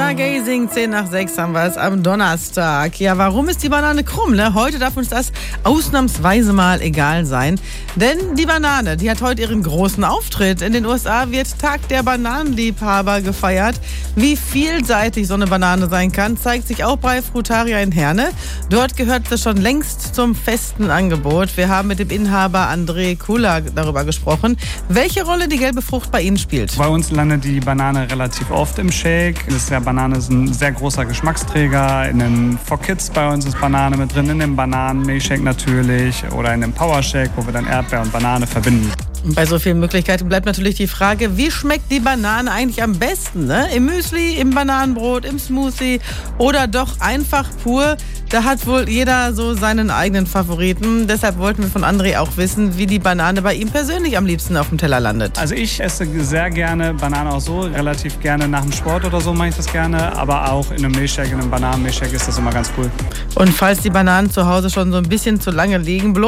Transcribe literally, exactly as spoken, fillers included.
Stargazing, zehn nach sechs haben wir es am Donnerstag. Ja, warum ist die Banane krumm? Ne? Heute darf uns das ausnahmsweise mal egal sein. Denn die Banane, die hat heute ihren großen Auftritt. In den U S A wird Tag der Bananenliebhaber gefeiert. Wie vielseitig so eine Banane sein kann, zeigt sich auch bei Frutaria in Herne. Dort gehört sie schon längst zum festen Angebot. Wir haben mit dem Inhaber André Kula darüber gesprochen, welche Rolle die gelbe Frucht bei Ihnen spielt. Bei uns landet die Banane relativ oft im Shake. Das ist ja, Banane ist ein sehr großer Geschmacksträger. In den For Kids bei uns ist Banane mit drin, in dem Bananenmilchshake natürlich oder in dem Powershake, wo wir dann Erdbeer und Banane verbinden. Bei so vielen Möglichkeiten bleibt natürlich die Frage, wie schmeckt die Banane eigentlich am besten? Ne? Im Müsli, im Bananenbrot, im Smoothie oder doch einfach pur? Da hat wohl jeder so seinen eigenen Favoriten. Deshalb wollten wir von André auch wissen, wie die Banane bei ihm persönlich am liebsten auf dem Teller landet. Also ich esse sehr gerne Banane auch so, relativ gerne nach dem Sport oder so mache ich das gerne. Aber auch in einem Milchshake, in einem Bananenmilchshake ist das immer ganz cool. Und falls die Bananen zu Hause schon so ein bisschen zu lange liegen, bloß